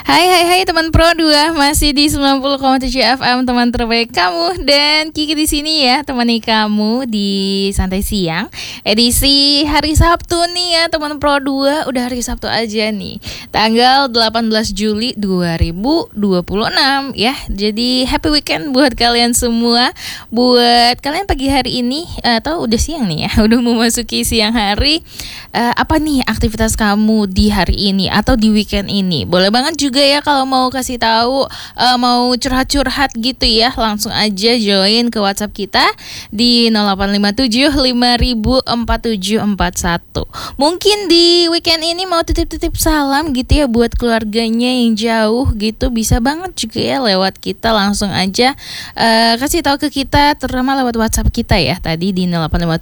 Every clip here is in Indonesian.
Hai teman Pro 2, masih di 90,7 FM, teman terbaik kamu. Dan Kiki di sini ya, temani kamu di Santai Siang edisi hari Sabtu nih ya teman Pro 2. Udah hari Sabtu aja nih, tanggal 18 Juli 2026 ya. Jadi happy weekend buat kalian semua. Buat kalian pagi hari ini atau udah siang nih ya, udah memasuki siang hari, apa nih aktivitas kamu di hari ini atau di weekend ini? Boleh banget juga ya kalau mau kasih tahu, mau curhat-curhat gitu ya, langsung aja join ke WhatsApp kita di 0857504741. Mungkin di weekend ini mau titip-titip salam gitu ya buat keluarganya yang jauh gitu, bisa banget juga ya lewat kita, langsung aja kasih tahu ke kita, terutama lewat WhatsApp kita ya tadi di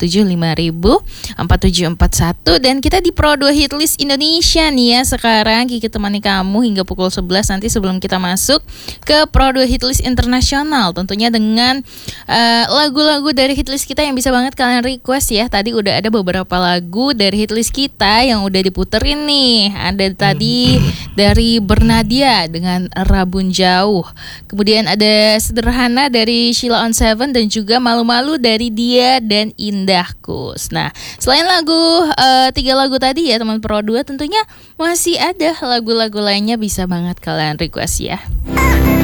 0857504741. Dan kita di Pro 2 Hitlist Indonesia nih ya sekarang. Kiki temani kamu hingga pukul 11 nanti sebelum kita masuk ke Pro 2 Hitlist Internasional, tentunya dengan lagu-lagu dari hitlist kita yang bisa banget kalian request ya. Tadi udah ada beberapa lagu dari hitlist kita yang udah diputerin nih. Ada tadi dari Bernadia dengan Rabun Jauh, kemudian ada Sederhana dari Sheila on Seven, dan juga Malu-Malu dari Dia dan Indahkus. Nah, selain lagu 3 lagu tadi ya teman Pro 2, tentunya masih ada lagu-lagu lainnya bisa banget kalian request ya.